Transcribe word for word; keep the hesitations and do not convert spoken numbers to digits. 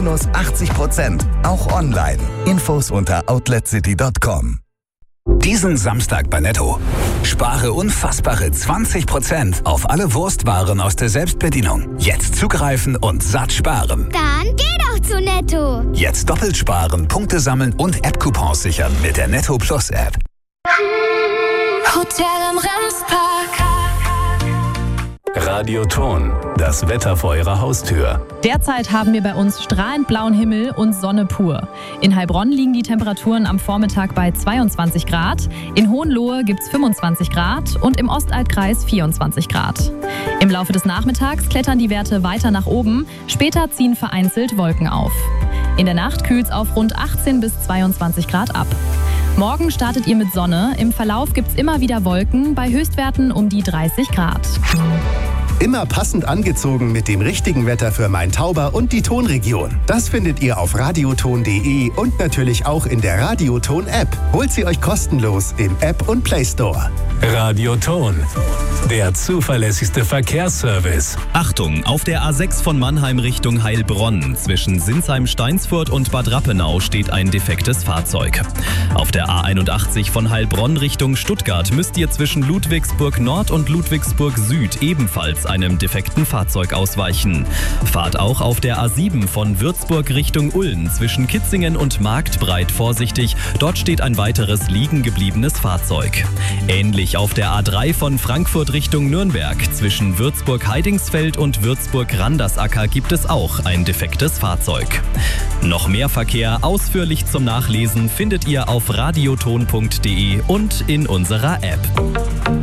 minus achtzig Prozent. Auch online. Infos unter outletcity punkt com. Diesen Samstag bei Netto. Spare unfassbare zwanzig Prozent auf alle Wurstwaren aus der Selbstbedienung. Jetzt zugreifen und satt sparen. Dann geh doch zu Netto. Jetzt doppelt sparen, Punkte sammeln und App-Coupons sichern mit der Netto Plus App. Hotel am Ramspark. Radioton, das Wetter vor Ihrer Haustür. Derzeit haben wir bei uns strahlend blauen Himmel und Sonne pur. In Heilbronn liegen die Temperaturen am Vormittag bei zweiundzwanzig Grad, in Hohenlohe gibt es fünfundzwanzig Grad und im Ostalbkreis vierundzwanzig Grad. Im Laufe des Nachmittags klettern die Werte weiter nach oben, später ziehen vereinzelt Wolken auf. In der Nacht kühlt es auf rund achtzehn bis zweiundzwanzig Grad ab. Morgen startet ihr mit Sonne, im Verlauf gibt es immer wieder Wolken, bei Höchstwerten um die dreißig Grad. Immer passend angezogen mit dem richtigen Wetter für Main-Tauber und die Tonregion. Das findet ihr auf radioton punkt de und natürlich auch in der Radioton-App. Holt sie euch kostenlos im App und Play Store. Radioton, der zuverlässigste Verkehrsservice. Achtung, auf der A sechs von Mannheim Richtung Heilbronn zwischen Sinsheim-Steinsfurt und Bad Rappenau steht ein defektes Fahrzeug. Auf der A einundachtzig von Heilbronn Richtung Stuttgart müsst ihr zwischen Ludwigsburg Nord und Ludwigsburg Süd ebenfalls einem defekten Fahrzeug ausweichen. Fahrt auch auf der A sieben von Würzburg Richtung Ulm zwischen Kitzingen und Marktbreit vorsichtig. Dort steht ein weiteres liegen gebliebenes Fahrzeug. Ähnlich auf der A drei von Frankfurt Richtung Nürnberg zwischen Würzburg-Heidingsfeld und Würzburg-Randersacker gibt es auch ein defektes Fahrzeug. Noch mehr Verkehr ausführlich zum Nachlesen findet ihr auf radioton punkt de und in unserer App.